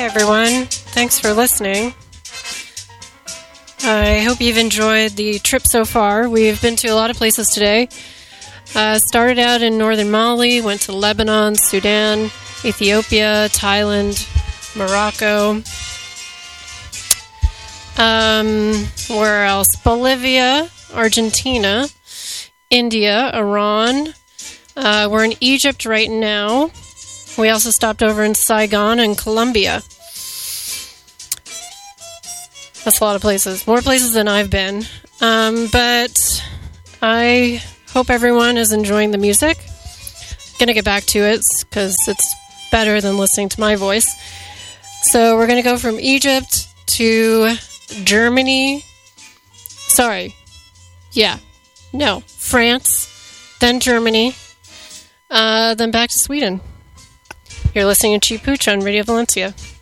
everyone. Thanks for listening. I hope you've enjoyed the trip so far. We've been to a lot of places today. Started out in northern Mali, went to Lebanon, Sudan, Ethiopia, Thailand, Morocco. Where else? Bolivia, Argentina, India, Iran. We're in Egypt right now. We also stopped over in Saigon and Colombia. That's a lot of places. More places than I've been. But I hope everyone is enjoying the music. Gonna get back to it because it's better than listening to my voice. So we're gonna go from Egypt to Germany. France, then Germany, then back to Sweden. You're listening to Cheap Pooch on Radio Valencia.